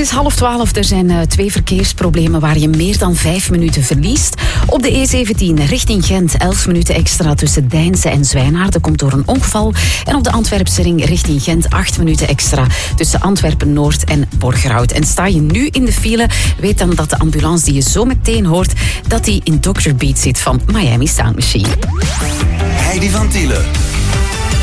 is 11:30. Er zijn 2 verkeersproblemen waar je meer dan 5 minuten verliest. Op de E17 richting Gent 11 minuten extra tussen Deinze en Zwijnaarden komt door een ongeval. En op de Antwerpse ring richting Gent 8 minuten extra tussen Antwerpen-Noord en Borgerhout. En sta je nu in de file, weet dan dat de ambulance die je zo meteen hoort, dat die in Dr. Beat zit van Miami Sound Machine. Heidi van Thielen.